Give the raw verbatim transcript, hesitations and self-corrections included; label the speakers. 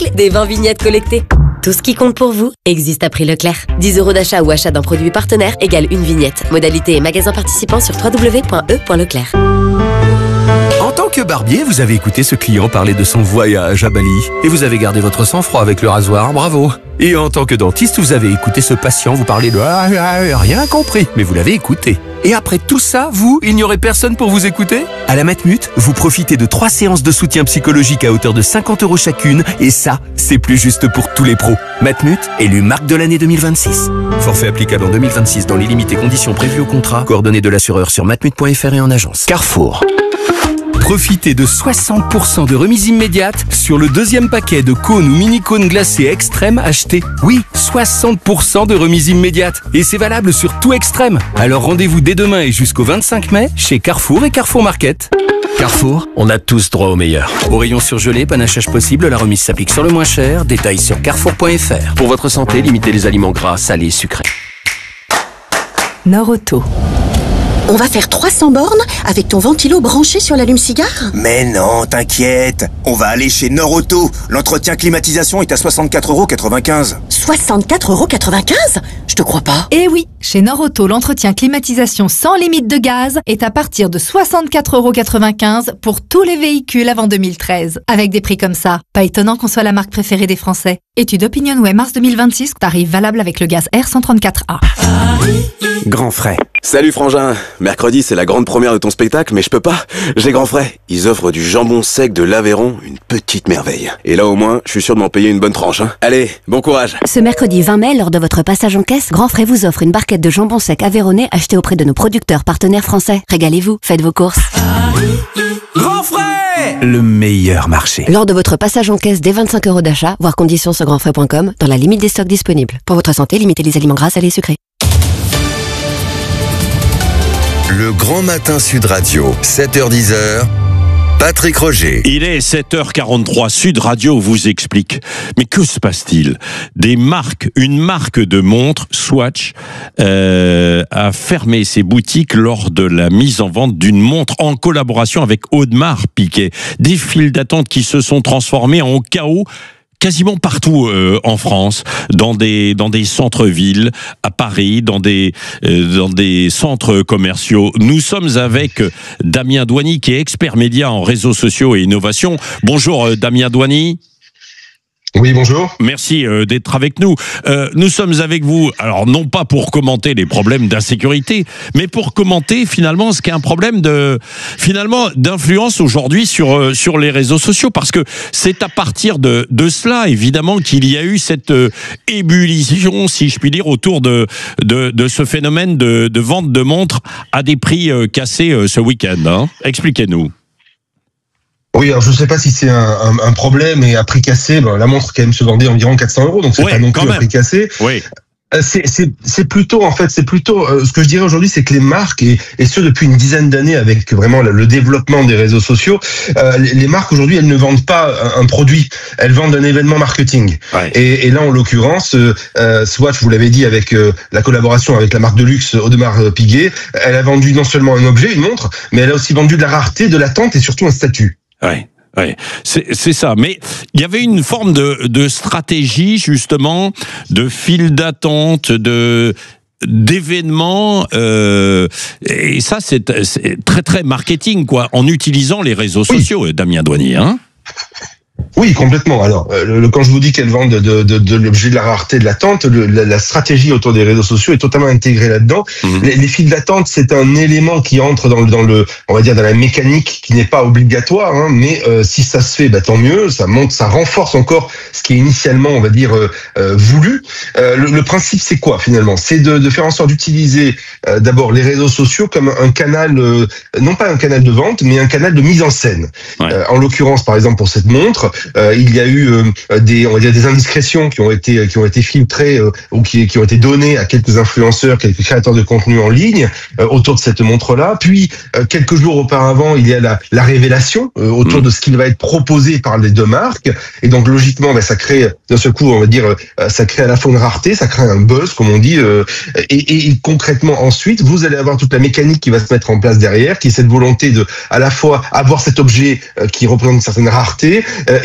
Speaker 1: des vingt vignettes collectées. Tout ce qui compte pour vous existe à prix Leclerc. dix euros d'achat ou achat d'un produit partenaire égale une vignette. Modalité et magasin participant sur w w w point e point leclerc.
Speaker 2: En tant que barbier, vous avez écouté ce client parler de son voyage à Bali. Et vous avez gardé votre sang-froid avec le rasoir, bravo. Et en tant que dentiste, vous avez écouté ce patient vous parler de ah, ah, rien compris, mais vous l'avez écouté. Et après tout ça, vous, il n'y aurait personne pour vous écouter? À la Matmut, vous profitez de trois séances de soutien psychologique à hauteur de cinquante euros chacune. Et ça, c'est plus juste pour tous les pros. Matmut, élu marque de l'année deux mille vingt-six. Forfait applicable en deux mille vingt-six dans les limites et conditions prévues au contrat. Coordonnées de l'assureur sur matmut point f r et en agence. Carrefour. Profitez de soixante pour cent de remise immédiate sur le deuxième paquet de cônes ou mini-cônes glacés Extrême acheté. Oui, soixante pour cent de remise immédiate. Et c'est valable sur tout Extrême. Alors rendez-vous dès demain et jusqu'au vingt-cinq mai chez Carrefour et Carrefour Market. Carrefour, on a tous droit au meilleur. Au rayon surgelé, panachage possible, la remise s'applique sur le moins cher. Détails sur carrefour point f r. Pour votre santé, limitez les aliments gras, salés et sucrés.
Speaker 3: Norauto.
Speaker 4: On va faire trois cents bornes avec ton ventilo branché sur l'allume-cigare?
Speaker 5: Mais non, t'inquiète. On va aller chez Norauto. L'entretien climatisation est à soixante-quatre euros quatre-vingt-quinze.
Speaker 4: soixante-quatre euros quatre-vingt-quinze? Je te crois pas.
Speaker 3: Eh oui, chez Norauto, l'entretien climatisation sans limite de gaz est à partir de soixante-quatre euros quatre-vingt-quinze pour tous les véhicules avant deux mille treize. Avec des prix comme ça, pas étonnant qu'on soit la marque préférée des Français. Étude OpinionWay mars deux mille vingt-six, tarif valable avec le gaz R cent trente-quatre A.
Speaker 6: Grand frais. Salut frangin, mercredi c'est la grande première de ton spectacle, mais je peux pas, j'ai grand frais. Ils offrent du jambon sec de l'Aveyron, une petite merveille. Et là au moins, je suis sûr de m'en payer une bonne tranche. Hein. Allez, bon courage.
Speaker 7: Ce mercredi vingt mai, lors de votre passage en caisse, Grand Frais vous offre une barquette de jambon sec aveyronnais achetée auprès de nos producteurs partenaires français. Régalez-vous, faites vos courses.
Speaker 2: Grand frais, le meilleur marché.
Speaker 7: Lors de votre passage en caisse dès vingt-cinq euros d'achat, voire conditions sur grand frais point com, dans la limite des stocks disponibles. Pour votre santé, limitez les aliments gras, salés et sucrés.
Speaker 8: Le Grand Matin Sud Radio, sept heures dix. Patrick Roger.
Speaker 9: Il est sept heures quarante-trois, Sud Radio vous explique. Mais que se passe-t-il? Des marques, une marque de montres, Swatch, euh, a fermé ses boutiques lors de la mise en vente d'une montre en collaboration avec Audemars Piguet. Des files d'attente qui se sont transformées en chaos quasiment partout euh, en France, dans des dans des centres-villes, à Paris, dans des euh, dans des centres commerciaux. Nous sommes avec Damien Douany, qui est expert média en réseaux sociaux et innovation. Bonjour euh, Damien Douany.
Speaker 10: Oui, bonjour.
Speaker 9: Merci euh, d'être avec nous. Euh, nous sommes avec vous, alors non pas pour commenter les problèmes d'insécurité, mais pour commenter finalement ce qui est un problème de finalement d'influence aujourd'hui sur euh, sur les réseaux sociaux, parce que c'est à partir de de cela évidemment qu'il y a eu cette euh, ébullition, si je puis dire, autour de de de ce phénomène de de vente de montres à des prix euh, cassés euh, ce week-end. Hein. Expliquez-nous.
Speaker 10: Oui, alors je ne sais pas si c'est un, un, un problème, et à prix cassé, ben, la montre quand même se vendait environ quatre cents euros, donc c'est
Speaker 9: oui,
Speaker 10: pas non plus un prix cassé.
Speaker 9: Oui.
Speaker 10: C'est, c'est, c'est plutôt, en fait, c'est plutôt, euh, ce que je dirais aujourd'hui, c'est que les marques, et, et ce depuis une dizaine d'années avec vraiment le, le développement des réseaux sociaux, euh, les, les marques aujourd'hui, elles ne vendent pas un, un produit, elles vendent un événement marketing.
Speaker 9: Ouais.
Speaker 10: Et, et là, en l'occurrence, euh, Swatch, vous l'avez dit, avec euh, la collaboration avec la marque de luxe Audemars Piguet, elle a vendu non seulement un objet, une montre, mais elle a aussi vendu de la rareté, de l'attente et surtout un statut.
Speaker 9: Ouais. Oui, c'est, c'est ça. Mais il y avait une forme de, de stratégie, justement, de file d'attente, de d'événements, euh, et ça, c'est, c'est très, très marketing, quoi, en utilisant les réseaux sociaux, oui. Damien Douany, hein.
Speaker 10: Oui, complètement. Alors, euh, le, quand je vous dis qu'elles vendent de, de, de, de l'objet de la rareté, de l'attente, le, la, la stratégie autour des réseaux sociaux est totalement intégrée là-dedans. Mmh. Les, les files d'attente, c'est un élément qui entre dans le, dans le, on va dire, dans la mécanique, qui n'est pas obligatoire, hein, mais euh, si ça se fait, bah, tant mieux. Ça monte, ça renforce encore ce qui est initialement, on va dire, euh, euh, voulu. Euh, le, le principe, c'est quoi finalement? C'est de, de faire en sorte d'utiliser euh, d'abord les réseaux sociaux comme un canal, euh, non pas un canal de vente, mais un canal de mise en scène. Ouais. Euh, en l'occurrence, par exemple, pour cette montre. Euh, il y a eu euh, des, on va dire, des indiscrétions qui ont été, qui ont été filtrées euh, ou qui, qui ont été données à quelques influenceurs, quelques créateurs de contenu en ligne euh, autour de cette montre-là. Puis euh, quelques jours auparavant, il y a la, la révélation euh, autour mmh. de ce qui va être proposé par les deux marques. Et donc logiquement, ben, ça crée d'un seul coup, on va dire, euh, ça crée à la fois une rareté, ça crée un buzz, comme on dit. Euh, et, et concrètement, ensuite, vous allez avoir toute la mécanique qui va se mettre en place derrière, qui est cette volonté de, à la fois avoir cet objet euh, qui représente une certaine rareté. Euh,